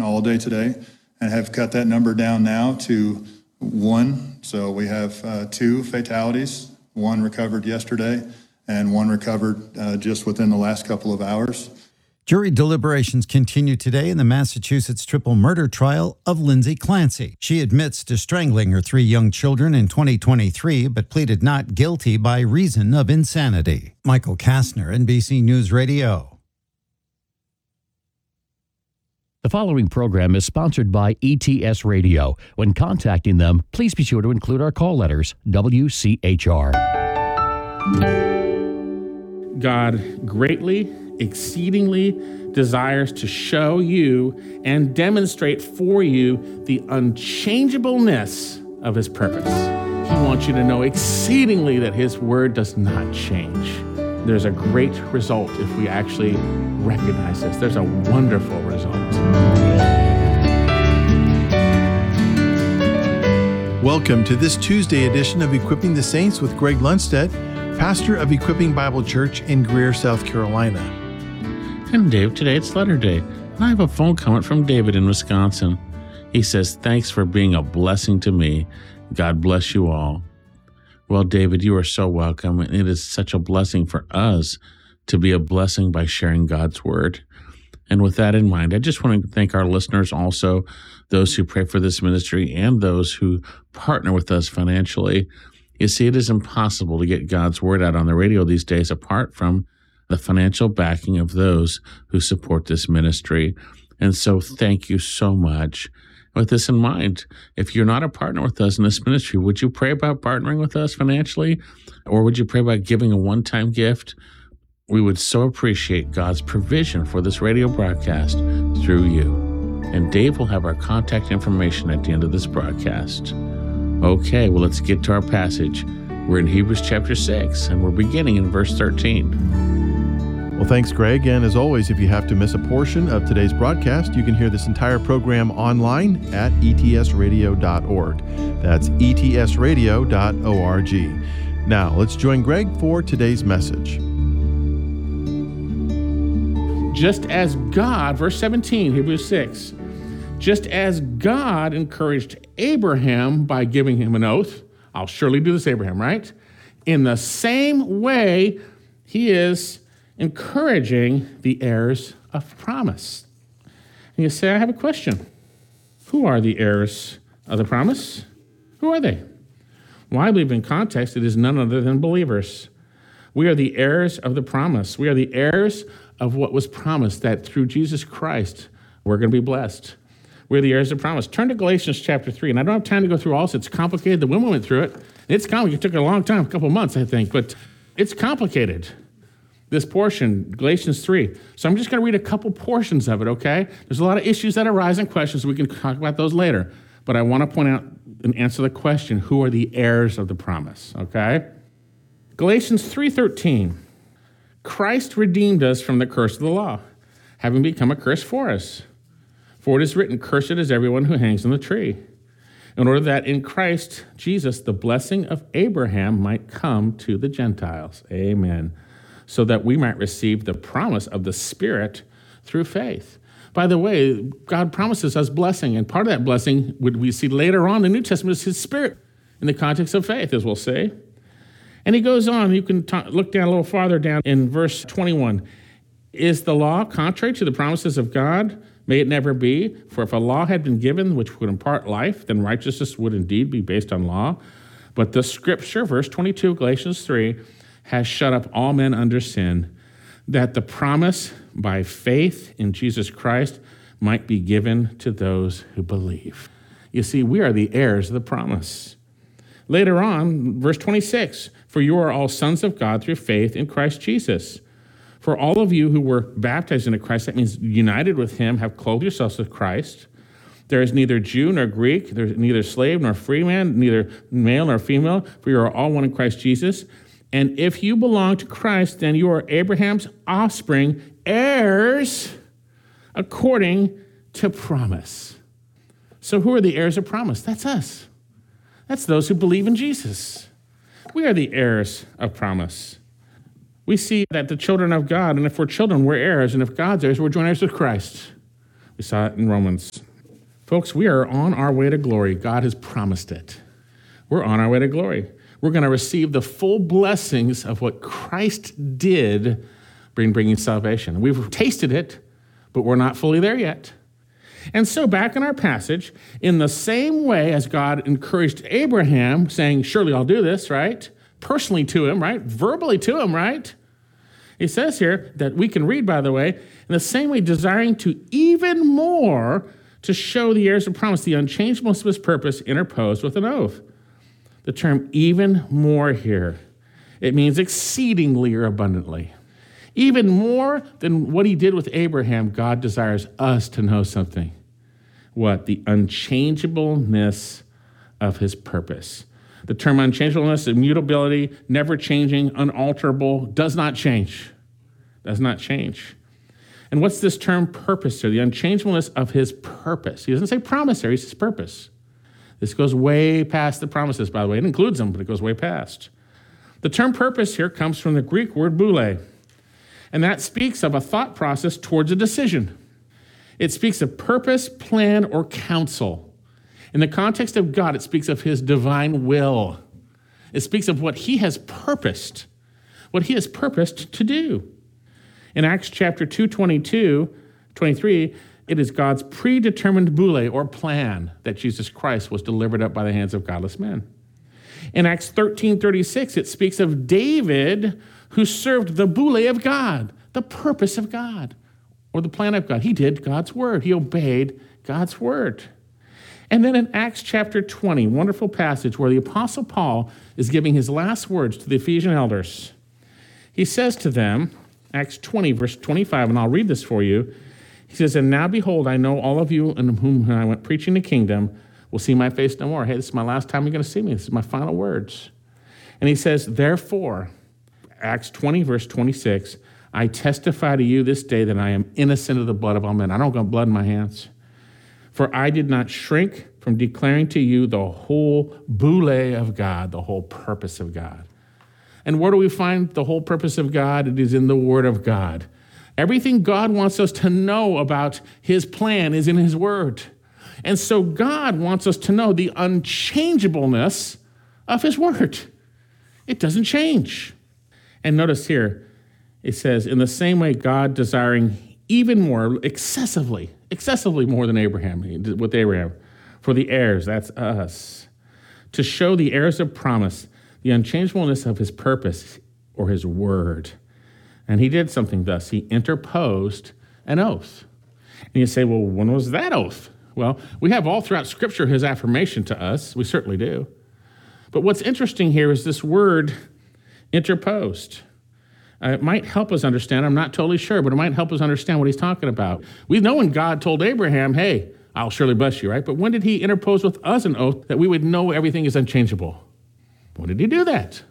all day today and have cut that number down now to 1. So we have 2 fatalities, 1 recovered yesterday and 1 recovered just within the last couple of hours. Jury deliberations continue today in the Massachusetts triple murder trial of Lindsay Clancy. She admits to strangling her 3 young children in 2023, but pleaded not guilty by reason of insanity. Michael Kastner, NBC News Radio. The following program is sponsored by ETS Radio. When contacting them, please be sure to include our call letters, WCHR. God greatly, exceedingly desires to show you and demonstrate for you the unchangeableness of his purpose. He wants you to know exceedingly that his word does not change. There's a great result if we actually recognize this. There's a wonderful result. Welcome to this Tuesday edition of Equipping the Saints with Greg Lundstedt, pastor of Equipping Bible Church in Greer, South Carolina. And Dave, today it's letter day, and I have a phone comment from David in Wisconsin. He says, "Thanks for being a blessing to me. God bless you all." Well, David, you are so welcome, and it is such a blessing for us to be a blessing by sharing God's word. And with that in mind, I just want to thank our listeners also, those who pray for this ministry and those who partner with us financially. You see, it is impossible to get God's word out on the radio these days apart from the financial backing of those who support this ministry. And so thank you so much. With this in mind, if you're not a partner with us in this ministry, would you pray about partnering with us financially? Or would you pray about giving a one-time gift? We would so appreciate God's provision for this radio broadcast through you. And Dave will have our contact information at the end of this broadcast. Okay, well, let's get to our passage. We're in Hebrews chapter 6, and we're beginning in verse 13. Well, thanks, Greg. And as always, if you have to miss a portion of today's broadcast, you can hear this entire program online at etsradio.org. That's etsradio.org. Now, let's join Greg for today's message. Just as God, verse 17, Hebrews 6, just as God encouraged Abraham by giving him an oath, I'll surely do this, Abraham, right? In the same way, he is encouraging the heirs of promise. And you say, I have a question. Who are the heirs of the promise? Who are they? Well, I believe in context, it is none other than believers. We are the heirs of the promise. We are the heirs of what was promised, that through Jesus Christ, we're going to be blessed. We're the heirs of promise. Turn to Galatians chapter 3, and I don't have time to go through all this. It's complicated. The women went through it. It's complicated. It took a long time, a couple of months, I think, but it's complicated. This portion, Galatians 3. So I'm just going to read a couple portions of it, okay? There's a lot of issues that arise and questions. We can talk about those later. But I want to point out and answer the question, who are the heirs of the promise, okay? Galatians 3:13. Christ redeemed us from the curse of the law, having become a curse for us. For it is written, cursed is everyone who hangs on the tree, in order that in Christ Jesus the blessing of Abraham might come to the Gentiles. Amen. So that we might receive the promise of the Spirit through faith. By the way, God promises us blessing, and part of that blessing, what we see later on in the New Testament, is his Spirit in the context of faith, as we'll say. And he goes on, you can look down a little farther down in verse 21. Is the law contrary to the promises of God? May it never be. For if a law had been given which would impart life, then righteousness would indeed be based on law. But the scripture, verse 22 of Galatians 3, has shut up all men under sin, that the promise by faith in Jesus Christ might be given to those who believe. You see, we are the heirs of the promise. Later on, verse 26, for you are all sons of God through faith in Christ Jesus. For all of you who were baptized into Christ, that means united with him, have clothed yourselves with Christ. There is neither Jew nor Greek, there's neither slave nor free man, neither male nor female, for you are all one in Christ Jesus. And if you belong to Christ, then you are Abraham's offspring, heirs according to promise. So who are the heirs of promise? That's us. That's those who believe in Jesus. We are the heirs of promise. We see that the children of God, and if we're children, we're heirs, and if God's heirs, we're joint heirs with Christ. We saw it in Romans. Folks, we are on our way to glory. God has promised it. We're on our way to glory. We're going to receive the full blessings of what Christ did bringing salvation. We've tasted it, but we're not fully there yet. And so back in our passage, in the same way as God encouraged Abraham, saying, surely I'll do this, right? Personally to him, right? Verbally to him, right? He says here that we can read, by the way, in the same way, desiring to even more to show the heirs of promise, the unchangeableness of his purpose interposed with an oath. The term even more here, it means exceedingly or abundantly. Even more than what he did with Abraham, God desires us to know something. What? The unchangeableness of his purpose. The term unchangeableness, immutability, never changing, unalterable, does not change. Does not change. And what's this term purpose here? The unchangeableness of his purpose. He doesn't say promise here, he says purpose. This goes way past the promises, by the way. It includes them, but it goes way past. The term purpose here comes from the Greek word boule, and that speaks of a thought process towards a decision. It speaks of purpose, plan, or counsel. In the context of God, it speaks of his divine will. It speaks of what he has purposed to do. In Acts chapter 2, 23, it is God's predetermined boule or plan that Jesus Christ was delivered up by the hands of godless men. In Acts 13:36, it speaks of David who served the boule of God, the purpose of God, or the plan of God. He did God's word. He obeyed God's word. And then in Acts chapter 20, wonderful passage where the Apostle Paul is giving his last words to the Ephesian elders. He says to them, Acts 20, verse 25, and I'll read this for you. He says, and now behold, I know all of you in whom I went preaching the kingdom will see my face no more. Hey, this is my last time you're going to see me. This is my final words. And he says, therefore, Acts 20, verse 26, I testify to you this day that I am innocent of the blood of all men. I don't got blood in my hands. For I did not shrink from declaring to you the whole boule of God, the whole purpose of God. And where do we find the whole purpose of God? It is in the Word of God. Everything God wants us to know about his plan is in his Word. And so God wants us to know the unchangeableness of his Word. It doesn't change. And notice here, it says, in the same way, God desiring even more, excessively more than Abraham, with Abraham, for the heirs, that's us, to show the heirs of promise the unchangeableness of his purpose or his word. And he did something thus. He interposed an oath. And you say, well, when was that oath? Well, we have all throughout Scripture his affirmation to us. We certainly do. But what's interesting here is this word interposed. It might help us understand. I'm not totally sure, but it might help us understand what he's talking about. We know when God told Abraham, hey, I'll surely bless you, right? But when did he interpose with us an oath that we would know everything is unchangeable? When did he do that?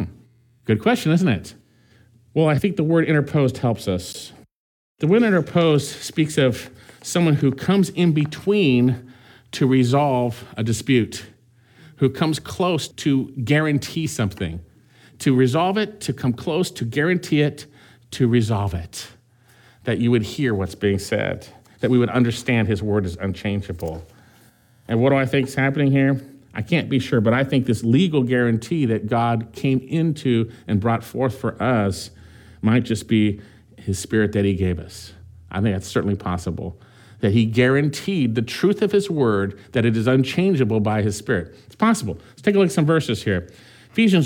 Good question, isn't it? Well, I think the word interposed helps us. The word interposed speaks of someone who comes in between to resolve a dispute, who comes close to guarantee something, to resolve it, to come close, to guarantee it, to resolve it, that you would hear what's being said, that we would understand his word is unchangeable. And what do I think is happening here? I can't be sure, but I think this legal guarantee that God came into and brought forth for us might just be his Spirit that he gave us. I think that's certainly possible, that he guaranteed the truth of his word, that it is unchangeable by his Spirit. It's possible. Let's take a look at some verses here. Ephesians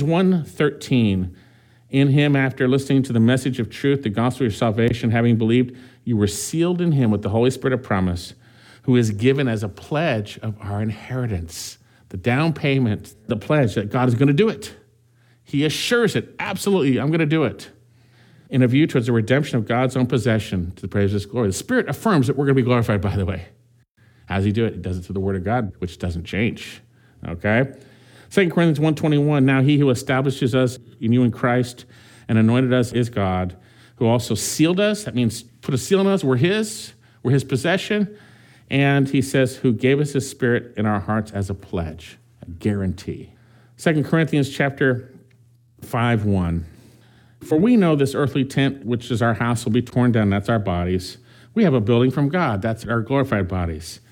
1:13, in him, after listening to the message of truth, the gospel of your salvation, having believed, you were sealed in him with the Holy Spirit of promise, who is given as a pledge of our inheritance. The down payment, the pledge that God is going to do it. He assures it, absolutely, I'm going to do it. In a view towards the redemption of God's own possession to the praise of his glory. The Spirit affirms that we're going to be glorified, by the way. How does he do it? He does it through the word of God, which doesn't change. Okay? 2 Corinthians 1:21, now he who establishes us in you in Christ and anointed us is God, who also sealed us. That means put a seal on us. We're his possession. And he says, who gave us his Spirit in our hearts as a pledge, a guarantee. 2 Corinthians chapter 5:1. For we know this earthly tent, which is our house, will be torn down. That's our bodies. We have a building from God. That's our glorified bodies.